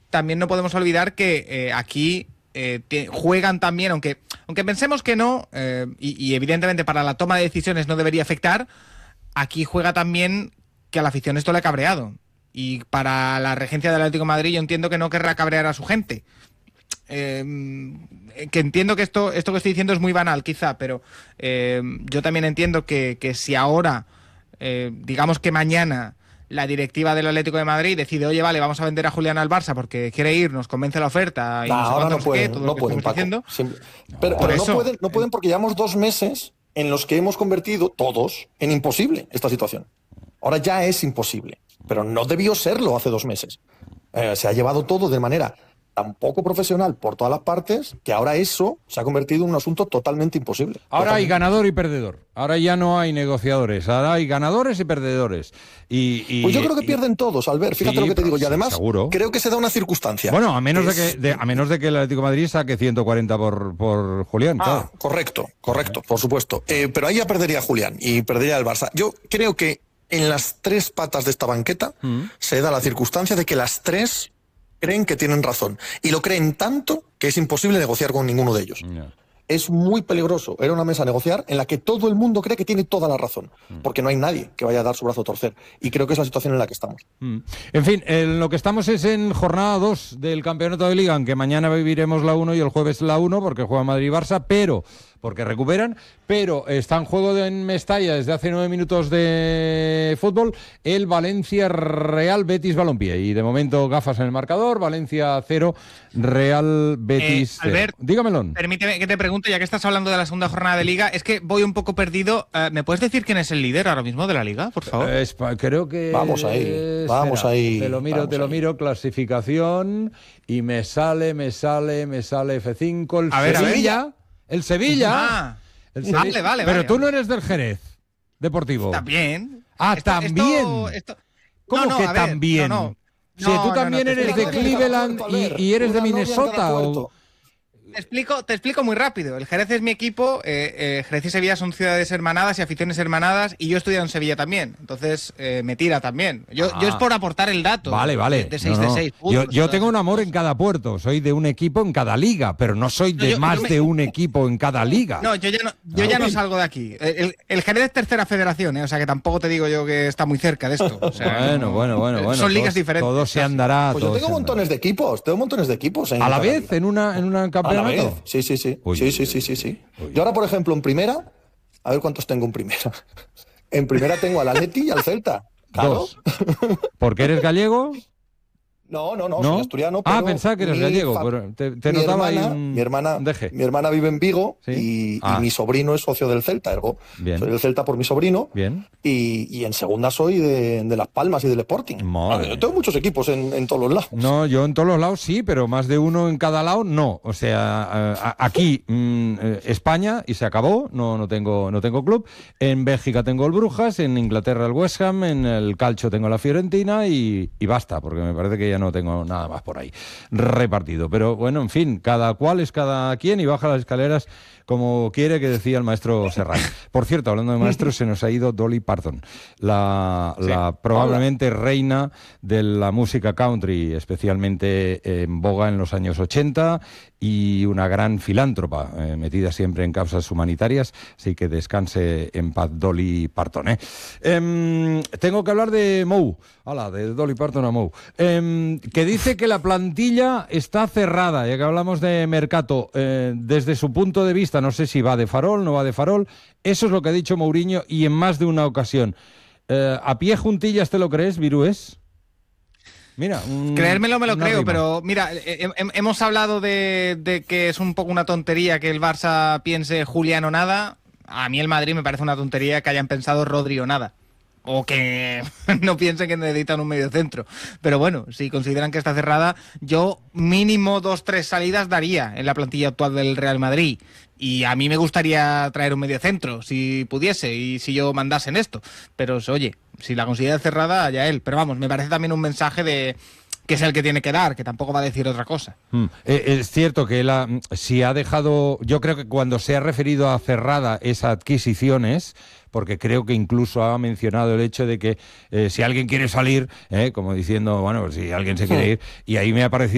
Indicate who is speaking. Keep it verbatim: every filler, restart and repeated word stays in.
Speaker 1: también no podemos olvidar que eh, aquí eh, te, juegan también, aunque, aunque pensemos que no, eh, y, y evidentemente para la toma de decisiones no debería afectar, aquí juega también que a la afición esto le ha cabreado. Y para la regencia del Atlético de Madrid yo entiendo que no querrá cabrear a su gente. Eh, que entiendo que esto, esto que estoy diciendo es muy banal quizá, pero eh, yo también entiendo que, que si ahora, eh, digamos que mañana, la directiva del Atlético de Madrid decide, oye, vale, vamos a vender a Julián al Barça porque quiere ir, nos convence la oferta y
Speaker 2: nah,
Speaker 1: no sé
Speaker 2: ahora
Speaker 1: cuánto,
Speaker 2: no
Speaker 1: no
Speaker 2: pueden,
Speaker 1: sé qué, todo
Speaker 2: no
Speaker 1: lo que
Speaker 2: pueden,
Speaker 1: estamos
Speaker 2: Paco.
Speaker 1: diciendo.
Speaker 2: Siempre. Pero,
Speaker 1: Por
Speaker 2: pero
Speaker 1: eso,
Speaker 2: no pueden, no pueden porque llevamos dos meses en los que hemos convertido todos en imposible esta situación. Ahora ya es imposible, pero no debió serlo hace dos meses. Eh, se ha llevado todo de manera tan poco profesional por todas las partes que ahora eso se ha convertido en un asunto totalmente imposible.
Speaker 3: Ahora
Speaker 2: totalmente.
Speaker 3: hay ganador y perdedor. Ahora ya no hay negociadores. Ahora hay ganadores y perdedores. Y, y,
Speaker 2: pues yo creo que
Speaker 3: y...
Speaker 2: pierden todos, Albert. Fíjate
Speaker 3: sí,
Speaker 2: lo que te digo. Y además,
Speaker 3: seguro.
Speaker 2: creo que se da una circunstancia.
Speaker 3: Bueno, a menos,
Speaker 2: es...
Speaker 3: de que, de, a menos de que el Atlético de Madrid saque ciento cuarenta por, por Julián.
Speaker 2: Ah,
Speaker 3: claro.
Speaker 2: correcto, correcto, por supuesto. Eh, pero ahí ya perdería Julián y perdería el Barça. Yo creo que en las tres patas de esta banqueta mm. se da la circunstancia de que las tres creen que tienen razón. Y lo creen tanto que es imposible negociar con ninguno de ellos. Yeah. Es muy peligroso. Era una mesa a negociar en la que todo el mundo cree que tiene toda la razón. Porque no hay nadie que vaya a dar su brazo a torcer. Y creo que es la situación en la que estamos.
Speaker 3: Mm. En fin, en lo que estamos es en jornada dos del Campeonato de Liga, aunque mañana viviremos la uno y el jueves la uno, porque juega Madrid y Barça, pero... porque recuperan, pero está en juego en Mestalla desde hace nueve minutos de fútbol el Valencia Real Betis Balompié, y de momento gafas en el marcador, Valencia cero, Real Betis
Speaker 1: eh, Albert,
Speaker 3: cero. Dígamelo.
Speaker 1: Permíteme que te pregunte, ya que estás hablando de la segunda jornada de Liga, es que voy un poco perdido, uh, ¿me puedes decir quién es el líder ahora mismo de la Liga, por favor?
Speaker 3: Eh, creo que...
Speaker 2: Vamos ahí, vamos
Speaker 3: Espera,
Speaker 2: ahí.
Speaker 3: Te lo miro,
Speaker 2: vamos
Speaker 3: te lo
Speaker 2: ahí.
Speaker 3: miro, clasificación, y me sale, me sale, me sale F cinco, el
Speaker 1: a ver,
Speaker 3: Sevilla...
Speaker 1: A ver.
Speaker 3: El Sevilla.
Speaker 1: Ah,
Speaker 3: el Sevilla.
Speaker 1: Vale, vale,
Speaker 3: Pero
Speaker 1: vale.
Speaker 3: tú no eres del Jerez Deportivo.
Speaker 1: También.
Speaker 3: Ah,
Speaker 1: esto,
Speaker 3: también.
Speaker 1: Esto, esto...
Speaker 3: ¿Cómo
Speaker 1: no, no,
Speaker 3: que
Speaker 1: a ver,
Speaker 3: también?
Speaker 1: No, no.
Speaker 3: Si sí, tú
Speaker 1: no,
Speaker 3: también
Speaker 1: no, no,
Speaker 3: eres de Cleveland y, y eres de Minnesota. O...
Speaker 1: Te explico, te explico muy rápido. El Jerez es mi equipo, eh, eh, Jerez y Sevilla son ciudades hermanadas y aficiones hermanadas, y yo he estudiado en Sevilla también, entonces eh, me tira también. Yo, ah, yo es por aportar el dato.
Speaker 3: Vale, vale.
Speaker 1: De seis
Speaker 3: no, no.
Speaker 1: de seis puntos.
Speaker 3: Yo, yo tengo un amor en cada puerto, soy de un equipo en cada liga, pero no soy de no, yo, más yo me... de un equipo en cada liga.
Speaker 1: No, yo ya no, yo ya no salgo de aquí. El, el Jerez es tercera federación, ¿eh? O sea que tampoco te digo yo que está muy cerca de esto. O sea,
Speaker 3: bueno,
Speaker 1: no,
Speaker 3: bueno, bueno, bueno.
Speaker 1: Son ligas
Speaker 3: todo,
Speaker 1: diferentes.
Speaker 3: Todo se andará.
Speaker 2: Pues yo tengo montones de equipos, tengo montones de equipos. En
Speaker 3: ¿A la vez? ¿En una en un campeonato?
Speaker 2: A la vez, sí, sí, sí. Uy, sí, sí, sí, sí, sí. Uy. Yo ahora, por ejemplo, en primera, a ver cuántos tengo en primera. En primera tengo al Atleti y al Celta. Claro.
Speaker 3: Dos. ¿Porque eres gallego?
Speaker 2: No, no, no,
Speaker 3: ¿No?
Speaker 2: soy asturiano. Pero
Speaker 3: ah, pensaba que eres gallego.
Speaker 2: fa...
Speaker 3: Pero te, te
Speaker 2: mi
Speaker 3: notaba
Speaker 2: hermana,
Speaker 3: ahí un...
Speaker 2: mi, hermana,
Speaker 3: Deje.
Speaker 2: mi hermana vive en Vigo,
Speaker 3: ¿sí?
Speaker 2: y,
Speaker 3: ah.
Speaker 2: y mi sobrino es socio del Celta, ergo.
Speaker 3: Bien.
Speaker 2: Soy del Celta por mi sobrino.
Speaker 3: Bien.
Speaker 2: Y, y en segunda soy de, de Las Palmas y del Sporting.
Speaker 3: Madre.
Speaker 2: Yo tengo muchos equipos en, en todos los lados.
Speaker 3: No, yo en todos los lados sí, pero más de uno en cada lado no. O sea, aquí mmm, España y se acabó, no, no, tengo, no tengo club. En Bélgica tengo el Brujas, en Inglaterra el West Ham, en el Calcio tengo la Fiorentina y, y basta, porque me parece que ya no tengo nada más por ahí repartido. Pero bueno, en fin, cada cual es cada quien y baja las escaleras como quiere, que decía el maestro Serrano. Por cierto, hablando de maestros, se nos ha ido Dolly Parton, la, sí. la probablemente Hola. reina de la música country, especialmente en boga en los años ochenta, y una gran filántropa, eh, metida siempre en causas humanitarias, así que descanse en paz Dolly Parton. ¿eh? Eh, tengo que hablar de Mou, hola, de Dolly Parton a Mou, eh, que dice que la plantilla está cerrada, ya que hablamos de mercado, eh, desde su punto de vista, no sé si va de farol, no va de farol, eso es lo que ha dicho Mourinho y en más de una ocasión. Eh, ¿A pie juntillas te lo crees, Virués? Mira, un,
Speaker 1: creérmelo me lo creo,
Speaker 3: rima. Pero
Speaker 1: mira, he, he, hemos hablado de, de que es un poco una tontería que el Barça piense Julián o nada. A mí el Madrid me parece una tontería que hayan pensado Rodri o nada. O que no piensen que necesitan un medio centro. Pero bueno, si consideran que está cerrada, yo mínimo dos, tres salidas daría en la plantilla actual del Real Madrid. Y a mí me gustaría traer un medio centro, si pudiese, y si yo mandase en esto. Pero oye, si la considera cerrada, ya él. Pero vamos, me parece también un mensaje de que es el que tiene que dar, que tampoco va a decir otra cosa.
Speaker 3: Mm. Eh, es cierto que él ha, si ha dejado, yo creo que cuando se ha referido a cerrada esas adquisiciones, porque creo que incluso ha mencionado el hecho de que eh, si alguien quiere salir, eh, como diciendo, bueno, pues si alguien se quiere ir, y ahí me ha parecido